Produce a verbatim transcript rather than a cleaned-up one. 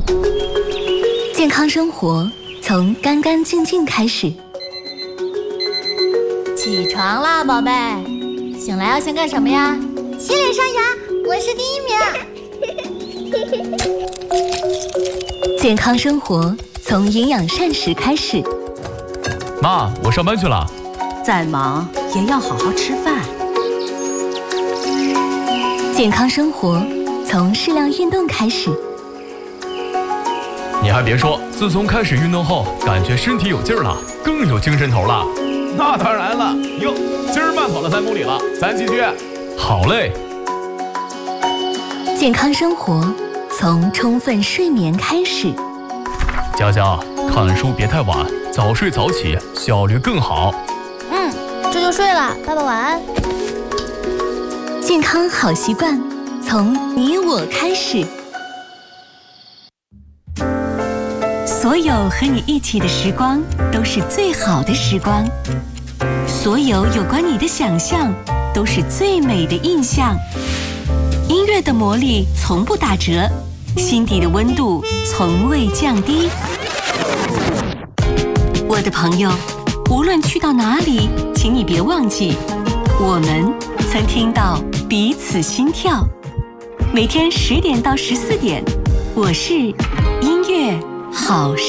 健康生活从干干净净开始。 起床啦，宝贝！醒来要先干什么呀？ 洗脸刷牙，我是第一名。 健康生活从营养膳食开始。 妈，我上班去了。 再忙也要好好吃饭。 健康生活从适量运动开始。 你还别说，自从开始运动后，感觉身体有劲儿了，更有精神头了。 那当然了，哟，今儿慢跑了三公里了，咱继续。 好嘞。 健康生活从充分睡眠开始。 佳佳，看书别太晚，早睡早起，效率更好。 嗯，这就睡了，爸爸晚安。 健康好习惯从你我开始。所有和你一起的时光都是最好的时光，所有有关你的想象都是最美的印象。音乐的魔力从不打折，心底的温度从未降低。我的朋友，无论去到哪里，请你别忘记，我们曾听到彼此心跳。每天十点到十四点，我是音乐好